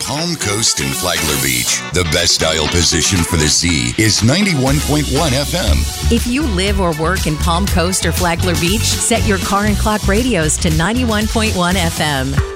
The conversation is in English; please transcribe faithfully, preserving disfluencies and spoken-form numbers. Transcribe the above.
Palm Coast and Flagler Beach. The best dial position for the Z is ninety-one point one F M. If you live or work in Palm Coast or Flagler Beach, set your car and clock radios to ninety-one point one F M.